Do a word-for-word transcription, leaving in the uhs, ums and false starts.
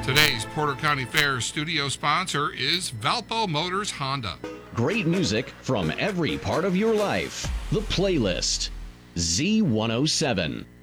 Today's Porter County Fair studio sponsor is Valpo Motors Honda. Great music from every part of your life. The Playlist. Z one oh seven.